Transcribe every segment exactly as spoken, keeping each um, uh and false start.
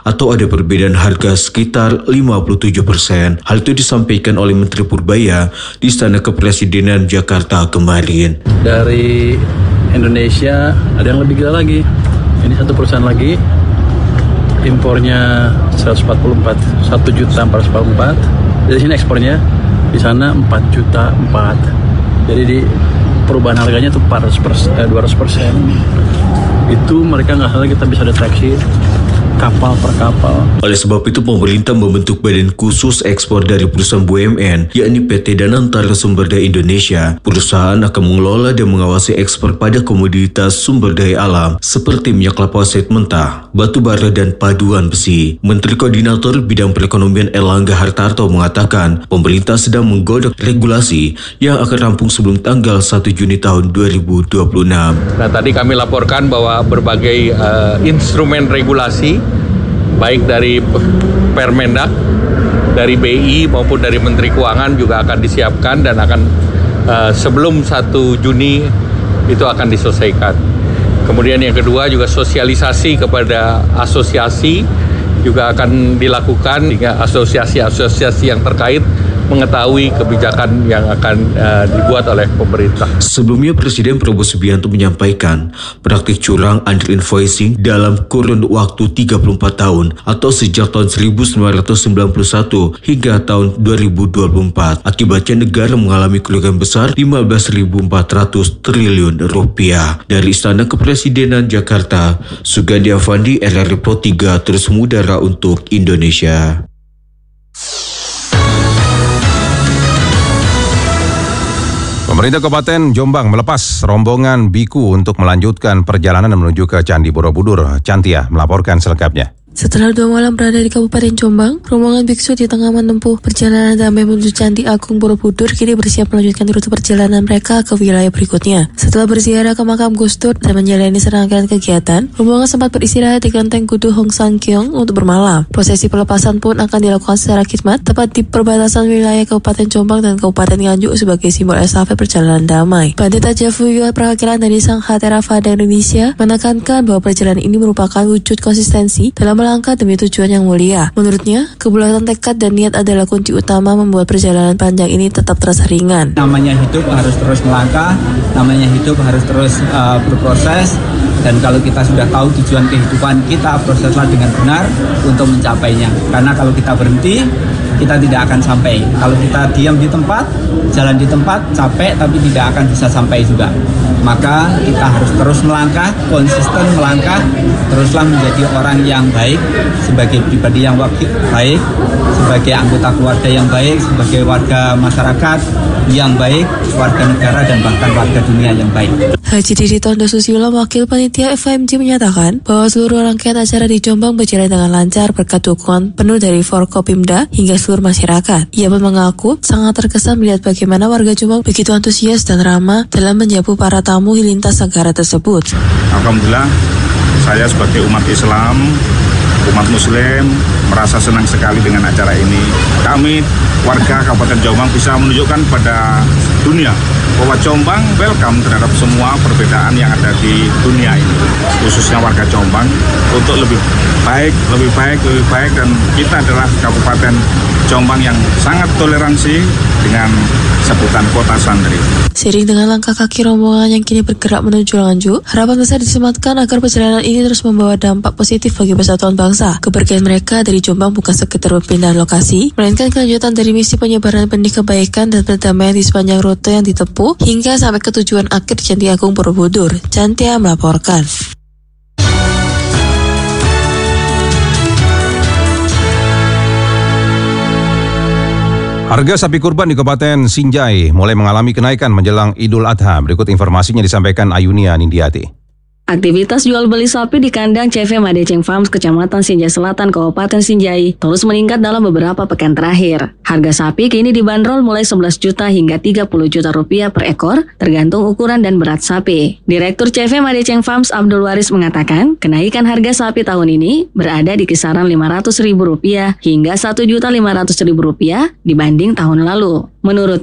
atau ada perbedaan harga sekitar lima puluh tujuh persen. Hal itu disampaikan oleh Menteri Purbaya di Istana Kepresidenan Jakarta kemarin. Dari Indonesia ada yang lebih gila lagi. Ini satu perusahaan lagi, impornya seratus empat puluh empat, satu juta empat ratus empat puluh empat. Dari sini ekspornya, di sana empat juta empat. Jadi di perubahan harganya itu empat ratus persen, eh, dua ratus persen. Itu mereka nggak salah kita bisa deteksi kapal per kapal. Oleh sebab itu pemerintah membentuk badan khusus ekspor dari perusahaan B U M N, yakni P T Danantara Sumber Daya Indonesia. Perusahaan akan mengelola dan mengawasi ekspor pada komoditas sumber daya alam seperti minyak kelapa sawit mentah, batu bara dan paduan besi. Menteri Koordinator Bidang Perekonomian Erlangga Hartarto mengatakan pemerintah sedang menggodok regulasi yang akan rampung sebelum tanggal satu Juni tahun dua ribu dua puluh enam. Nah, tadi kami laporkan bahwa berbagai uh, instrumen regulasi baik dari Permendak, dari B I maupun dari Menteri Keuangan juga akan disiapkan dan akan uh, sebelum satu Juni itu akan diselesaikan. Kemudian yang kedua juga sosialisasi kepada asosiasi juga akan dilakukan hingga asosiasi-asosiasi yang terkait mengetahui kebijakan yang akan uh, dibuat oleh pemerintah. Sebelumnya Presiden Prabowo Subianto menyampaikan praktik curang under invoicing dalam kurun waktu tiga puluh empat tahun atau sejak tahun seribu sembilan ratus sembilan puluh satu hingga tahun dua ribu dua puluh empat. Akibatnya negara mengalami kerugian besar lima belas ribu empat ratus triliun rupiah. Dari Istana Kepresidenan Jakarta, Sugandi Avandi, R R I Pro tiga terus mengudara untuk Indonesia. Pemerintah Kabupaten Jombang melepas rombongan biku untuk melanjutkan perjalanan menuju ke Candi Borobudur. Cantia melaporkan selengkapnya. Setelah dua malam berada di Kabupaten Jombang, rombongan biksu di tengah menempuh perjalanan damai menuju Candi Agung Borobudur kini bersiap melanjutkan rute perjalanan mereka ke wilayah berikutnya. Setelah berziarah ke makam Gus Dur dan menjalani serangkaian kegiatan, rombongan sempat beristirahat di Kelenteng Kudu Hong San Kiong untuk bermalam. Prosesi pelepasan pun akan dilakukan secara khidmat tepat di perbatasan wilayah Kabupaten Jombang dan Kabupaten Nganjuk sebagai simbol estafet perjalanan damai. Pandita Jafuyo perwakilan dari Sangha Theravada Indonesia menekankan bahwa perjalanan ini merupakan wujud konsistensi dalam melangkah demi tujuan yang mulia. Menurutnya, kebulatan tekad dan niat adalah kunci utama membuat perjalanan panjang ini tetap terasa ringan. Namanya hidup harus terus melangkah, namanya hidup harus terus uh, berproses, dan kalau kita sudah tahu tujuan kehidupan kita, proseslah dengan benar untuk mencapainya. Karena kalau kita berhenti, kita tidak akan sampai. Kalau kita diam di tempat, jalan di tempat, capek tapi tidak akan bisa sampai juga. Maka kita harus terus melangkah, konsisten melangkah, teruslah menjadi orang yang baik, sebagai pribadi yang baik, sebagai anggota keluarga yang baik, sebagai warga masyarakat yang baik, warga negara dan bahkan warga dunia yang baik. Haji Didi Tondo Susilo, wakil panitia F M J menyatakan bahwa seluruh rangkaian acara di Jombang berjalan dengan lancar berkat dukungan penuh dari Forkopimda hingga seluruh masyarakat. Ia pun mengaku sangat terkesan melihat bagaimana warga Jombang begitu antusias dan ramah dalam menjamu para tamu lintas negara tersebut. Alhamdulillah, saya sebagai umat Islam, umat Muslim merasa senang sekali dengan acara ini. Kami warga Kabupaten Jombang bisa menunjukkan pada dunia bahwa Jombang welcome terhadap semua perbedaan yang ada di dunia ini, khususnya warga Jombang untuk lebih baik, lebih baik, lebih baik, dan kita adalah Kabupaten Jombang yang sangat toleransi dengan sebutan kota santri. Seiring dengan langkah kaki rombongan yang kini bergerak menuju Nganjuk, harapan besar disematkan agar perjalanan ini terus membawa dampak positif bagi persatuan bangsa. Kepergian mereka dari Jombang bukan sekedar perpindahan lokasi, melainkan kelanjutan dari misi penyebaran benih kebaikan dan perdamaian di sepanjang rute yang ditempuh hingga sampai ke tujuan akhir Candi Agung Borobudur. Cantia melaporkan. Harga sapi kurban di Kabupaten Sinjai mulai mengalami kenaikan menjelang Idul Adha. Berikut informasinya disampaikan Ayunia Nindiati. Aktivitas jual beli sapi di kandang C V Madeceng Farms, Kecamatan Sinjai Selatan, Kabupaten Sinjai terus meningkat dalam beberapa pekan terakhir. Harga sapi kini dibanderol mulai sebelas juta hingga tiga puluh juta rupiah per ekor, tergantung ukuran dan berat sapi. Direktur C V Madeceng Farms Abdul Waris mengatakan, kenaikan harga sapi tahun ini berada di kisaran lima ratus ribu rupiah hingga satu juta lima ratus ribu rupiah dibanding tahun lalu. Menurutnya,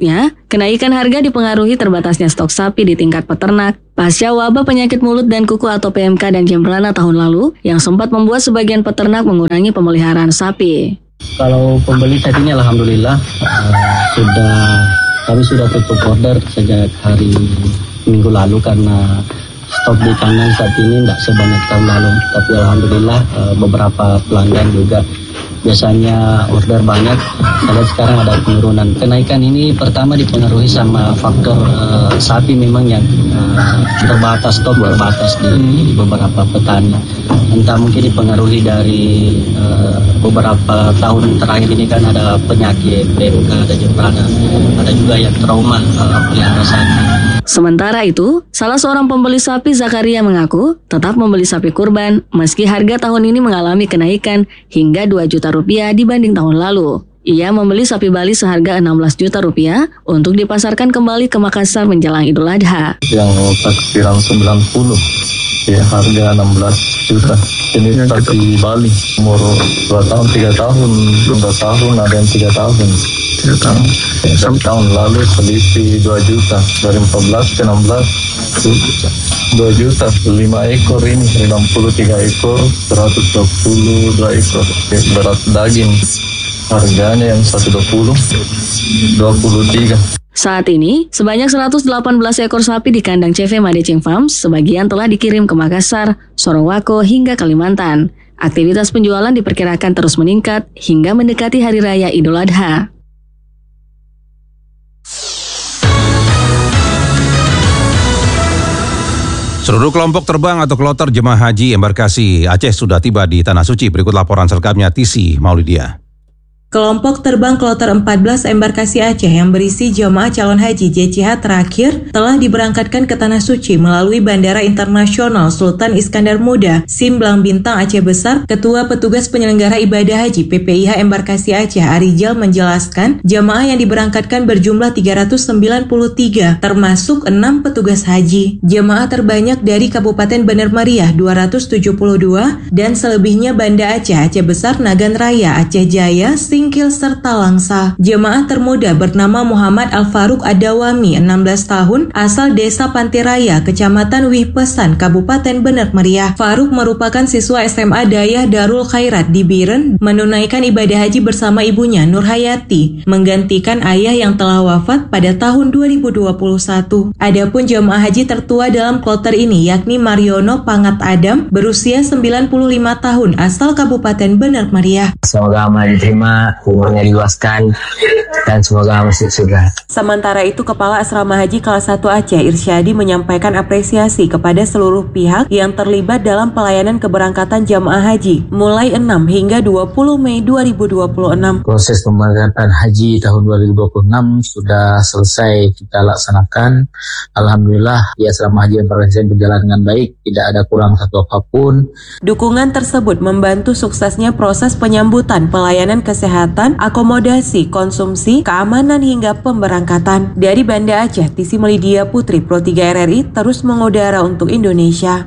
Kenaikan harga dipengaruhi terbatasnya stok sapi di tingkat peternak pasca wabah penyakit mulut dan kuku atau P M K dan Jembrana tahun lalu yang sempat membuat sebagian peternak mengurangi pemeliharaan sapi. Kalau pembeli saat ini alhamdulillah uh, sudah kami sudah tutup order sejak hari minggu lalu karena stok di kandang saat ini tidak sebanyak tahun lalu. Tapi alhamdulillah uh, beberapa pelanggan juga biasanya order banyak. Saya sekarang ada penurunan. Kenaikan ini pertama dipengaruhi sama faktor uh, sapi memang yang uh, terbatas, stok terbatas di, di beberapa petani. Entah mungkin dipengaruhi dari uh, beberapa tahun terakhir ini kan ada penyakit P M K, ada Jembrana, ada juga yang trauma uh, pelihara sapi. Sementara itu, salah seorang pembeli sapi Zakaria mengaku tetap membeli sapi kurban meski harga tahun ini mengalami kenaikan hingga dua juta rupiah dibanding tahun lalu. Ia membeli sapi Bali seharga enam belas juta rupiah untuk dipasarkan kembali ke Makassar menjelang Idul Adha. Yang takbiran sembilan puluh, ya harga enam belas juta. Ini sapi Bali, umur dua tahun, tiga tahun, dua tahun, ada yang tiga tahun. tiga tahun. Ya, satu tahun lalu selisih dua juta, dari empat belas ke enam belas, dua juta, lima ekor ini, enam puluh tiga ekor, seratus dua puluh dua ekor. Berat daging, harganya yang seratus dua puluh, dua puluh tiga. Saat ini, sebanyak seratus delapan belas ekor sapi di kandang C V Madeceng Farms, sebagian telah dikirim ke Makassar, Sorowako, hingga Kalimantan. Aktivitas penjualan diperkirakan terus meningkat hingga mendekati Hari Raya Idul Adha. Seluruh kelompok terbang atau kloter jemaah haji embarkasi Aceh sudah tiba di Tanah Suci. Berikut laporan selengkapnya Tisi Maulidia. Kelompok terbang kloter empat belas embarkasi Aceh yang berisi jemaah calon haji J C H terakhir telah diberangkatkan ke Tanah Suci melalui Bandara Internasional Sultan Iskandar Muda, Simblang Bintang Aceh Besar. Ketua Petugas Penyelenggara Ibadah Haji P P I H Embarkasi Aceh Arijal menjelaskan jemaah yang diberangkatkan berjumlah tiga ratus sembilan puluh tiga, termasuk enam petugas haji. Jemaah terbanyak dari Kabupaten Bener Meriah dua ratus tujuh puluh dua dan selebihnya Banda Aceh, Aceh Besar, Nagan Raya, Aceh Jaya, Singkil, serta Langsa. Jemaah termuda bernama Muhammad Al-Faruq Adawami, enam belas tahun, asal Desa Pantiraya, Kecamatan Wihpesan, Kabupaten Bener Meriah. Faruq merupakan siswa S M A Dayah Darul Khairat di Biren, menunaikan ibadah haji bersama ibunya Nur Hayati, menggantikan ayah yang telah wafat pada tahun dua ribu dua puluh satu. Adapun jemaah haji tertua dalam kloter ini yakni Mariono Pangat Adam, berusia sembilan puluh lima tahun, asal Kabupaten Bener Meriah. Semoga amal diterima, umurnya diluaskan, dan semoga masuk surga. Sementara itu, Kepala Asrama Haji Kelas satu Aceh Irsyadi menyampaikan apresiasi kepada seluruh pihak yang terlibat dalam pelayanan keberangkatan jamaah haji mulai enam hingga dua puluh Mei dua ribu dua puluh enam. Proses pemberangkatan haji tahun dua ribu dua puluh enam sudah selesai kita laksanakan. Alhamdulillah, ya asrama haji embarkasi berjalan dengan baik, tidak ada kurang satu apapun. Dukungan tersebut membantu suksesnya proses penyambutan pelayanan kesehatan, akomodasi, konsumsi, keamanan hingga pemberangkatan. Dari Banda Aceh, Tisi Melidia Putri, Pro tiga R R I terus mengudara untuk Indonesia.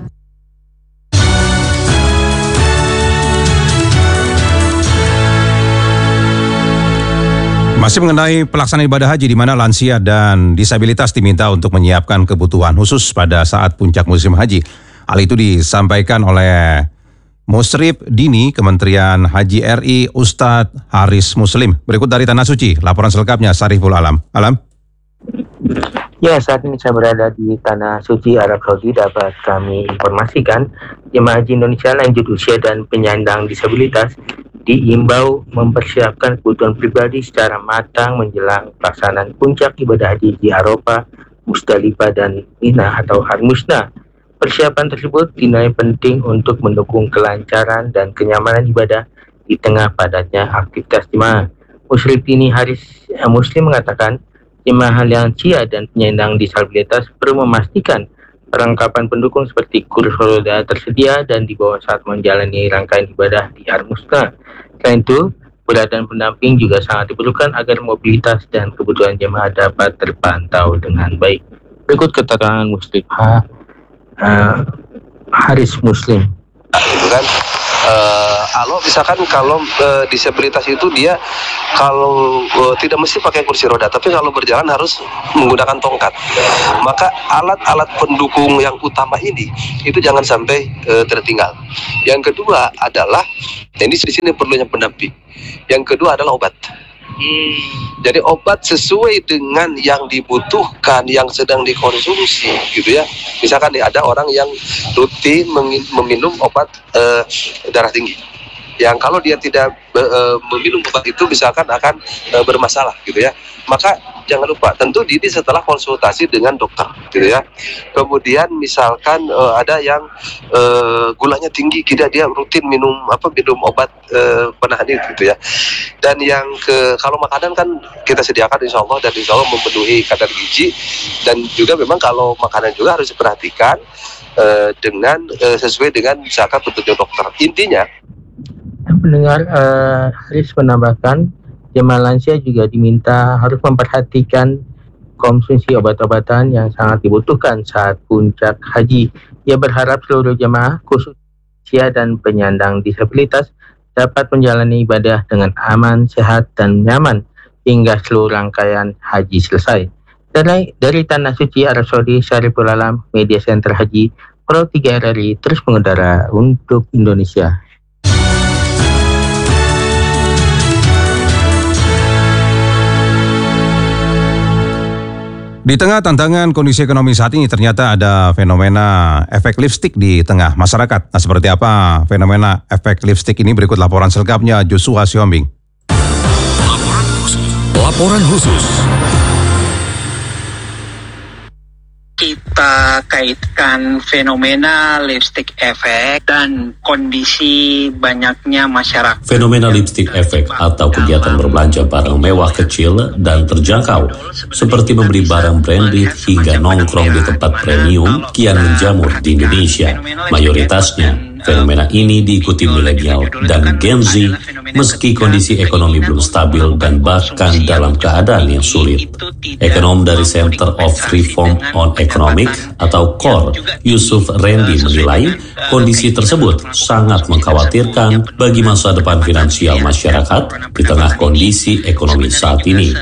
Masih mengenai pelaksanaan ibadah haji di mana lansia dan disabilitas diminta untuk menyiapkan kebutuhan khusus pada saat puncak musim haji. Hal itu disampaikan oleh Musrif Dini Kementerian Haji R I Ustadz Haris Muslim. Berikut dari Tanah Suci, laporan selengkapnya Sariful Alam. Alam. Ya, saat ini saya berada di Tanah Suci Arab Saudi. Dapat kami informasikan jemaah haji Indonesia lanjut usia dan penyandang disabilitas diimbau mempersiapkan kebutuhan pribadi secara matang menjelang pelaksanaan puncak ibadah haji di Arafah, Musdalifah, dan Mina atau Harmusna. Persiapan tersebut dinilai penting untuk mendukung kelancaran dan kenyamanan ibadah di tengah padatnya aktivitas jemaah. Musrif Dini Haris Muslim mengatakan jemaah lansia dan penyandang disabilitas perlu memastikan perlengkapan pendukung seperti kursi roda tersedia dan dibawa saat menjalani rangkaian ibadah di Harmusna. Selain itu, keberadaan pendamping juga sangat diperlukan agar mobilitas dan kebutuhan jemaah dapat terpantau dengan baik. Berikut keterangan Muslim ha, uh, Haris Muslim. Itu kan uh, Kalau misalkan kalau uh, disabilitas itu dia kalau uh, tidak mesti pakai kursi roda, tapi kalau berjalan harus menggunakan tongkat. Maka alat-alat pendukung yang utama ini itu jangan sampai uh, tertinggal. Yang kedua adalah, ini di sini perlunya pendamping. Yang kedua adalah obat. Hmm. Jadi obat sesuai dengan yang dibutuhkan, yang sedang dikonsumsi, gitu ya. Misalkan nih, ada orang yang rutin meminum obat uh, darah tinggi, yang kalau dia tidak uh, meminum obat itu misalkan akan uh, bermasalah, gitu ya. Maka jangan lupa, tentu ini setelah konsultasi dengan dokter, gitu ya. Kemudian misalkan uh, ada yang uh, gulanya tinggi, tidak dia rutin minum apa minum obat uh, penahan itu, gitu ya. Dan yang ke kalau makanan kan kita sediakan insya Allah, dan insya Allah memenuhi kadar gizi, dan juga memang kalau makanan juga harus diperhatikan uh, dengan uh, sesuai dengan misalkan petunjuk dokter. Intinya, pendengar uh, Haris menambahkan, jemaah lansia juga diminta harus memperhatikan konsumsi obat-obatan yang sangat dibutuhkan saat puncak haji. Ia berharap seluruh jemaah, khusus lansia dan penyandang disabilitas, dapat menjalani ibadah dengan aman, sehat, dan nyaman hingga seluruh rangkaian haji selesai. Dari, dari Tanah Suci Arab Saudi, Syariful Alam, Media Center Haji, Pro tiga R R I terus mengudara untuk Indonesia. Di tengah tantangan kondisi ekonomi saat ini, ternyata ada fenomena efek lipstick di tengah masyarakat. Nah, seperti apa fenomena efek lipstick ini? Berikut laporan selengkapnya Joshua Siombing. Laporan khusus. Laporan khusus. Kita kaitkan fenomena lipstick effect dan kondisi banyaknya masyarakat. Fenomena lipstick effect atau kegiatan berbelanja barang mewah kecil dan terjangkau, seperti membeli barang branded hingga nongkrong di tempat premium, kian menjamur di Indonesia. Mayoritasnya, fenomena ini diikuti milenial dan Gen Z, meski kondisi ekonomi belum stabil dan bahkan dalam keadaan yang sulit. Ekonom dari Center of Reform on Economic atau C O R, Yusuf Randy menilai kondisi tersebut sangat mengkhawatirkan bagi masa depan finansial masyarakat di tengah kondisi ekonomi saat ini.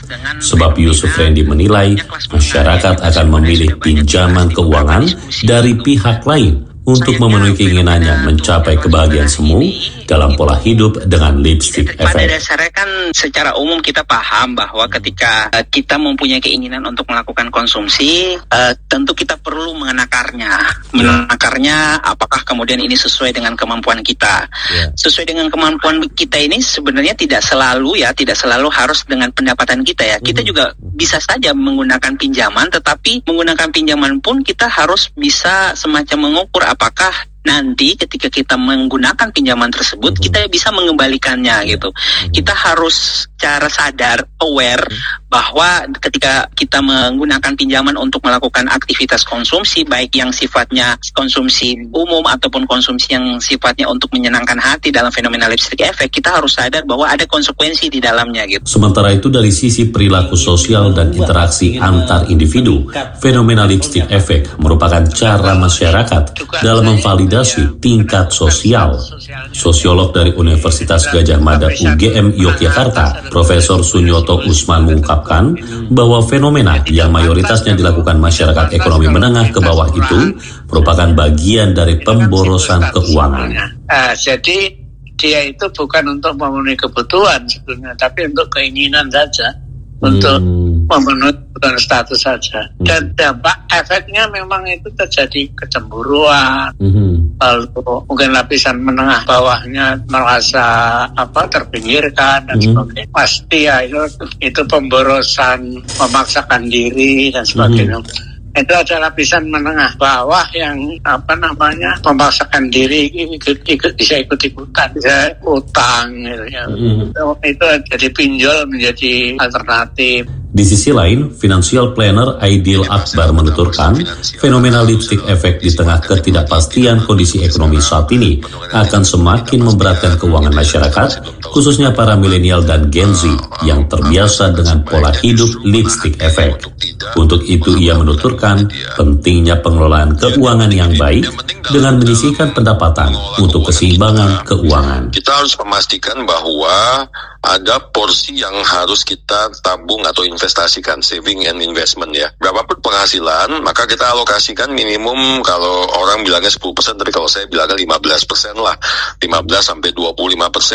Sebab Yusuf Randy menilai masyarakat akan memilih pinjaman keuangan dari pihak lain untuk memenuhi keinginannya mencapai kebahagiaan semu dalam pola hidup dengan lipstick effect. Pada dasarnya kan secara umum kita paham bahwa ketika uh, kita mempunyai keinginan untuk melakukan konsumsi, uh, tentu kita perlu menakarnya. Menakarnya apakah kemudian ini sesuai dengan kemampuan kita. Yeah. Sesuai dengan kemampuan kita ini sebenarnya tidak selalu ya, tidak selalu harus dengan pendapatan kita ya. Mm. Kita juga bisa saja menggunakan pinjaman, tetapi menggunakan pinjaman pun kita harus bisa semacam mengukur apakah nanti ketika kita menggunakan pinjaman tersebut mm-hmm. kita bisa mengembalikannya gitu. Mm-hmm. Kita harus secara sadar, aware mm-hmm. bahwa ketika kita menggunakan pinjaman untuk melakukan aktivitas konsumsi, baik yang sifatnya konsumsi umum ataupun konsumsi yang sifatnya untuk menyenangkan hati dalam fenomena lipstick effect, kita harus sadar bahwa ada konsekuensi di dalamnya gitu. Sementara itu dari sisi perilaku sosial dan interaksi antar individu, fenomena lipstick effect merupakan cara masyarakat dalam memvalidasi tingkat sosial. Sosiolog dari Universitas Gadjah Mada U G M Yogyakarta, Profesor Sunyoto Usman mengungkapkan bahwa fenomena yang mayoritasnya dilakukan masyarakat ekonomi menengah ke bawah itu merupakan bagian dari pemborosan keuangan. Uh, jadi dia itu bukan untuk memenuhi kebutuhan sebenarnya, tapi untuk keinginan saja, hmm. untuk memenuhi kebutuhan status saja. Hmm. Dan dampak efeknya memang itu terjadi kecemburuan. Hmm. Lalu mungkin lapisan menengah bawahnya merasa apa terpinggirkan dan hmm. sebagainya. Pasti ya itu, itu pemborosan, memaksakan diri dan sebagainya. Hmm. Itu ada lapisan menengah bawah yang apa namanya memaksakan diri ikut, ikut bisa ikut-ikutan, bisa utang gitu ya. Mm. Itu jadi pinjol menjadi alternatif. Di sisi lain, financial planner Aidil Akbar menuturkan, fenomena lipstick effect di tengah ketidakpastian kondisi ekonomi saat ini akan semakin memberatkan keuangan masyarakat, khususnya para milenial dan Gen Z yang terbiasa dengan pola hidup lipstick effect. Untuk itu ia menuturkan pentingnya pengelolaan keuangan yang baik dengan menyisihkan pendapatan untuk keseimbangan keuangan. Kita harus memastikan bahwa ada porsi yang harus kita tabung atau investasikan, saving and investment ya. Berapapun penghasilan, maka kita alokasikan minimum, kalau orang bilangnya sepuluh persen, tapi kalau saya bilangnya lima belas persen lah. lima belas sampai dua puluh lima persen